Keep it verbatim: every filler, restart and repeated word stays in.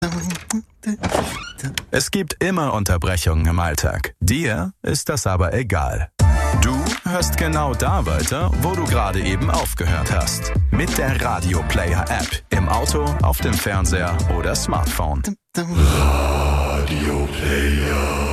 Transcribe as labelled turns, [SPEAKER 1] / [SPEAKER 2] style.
[SPEAKER 1] Es gibt immer Unterbrechungen im Alltag. Dir ist das aber egal. Du hörst genau da weiter, wo du gerade eben aufgehört hast. Mit der Radio Player App. Im Auto, auf dem Fernseher oder Smartphone.
[SPEAKER 2] Radio Player.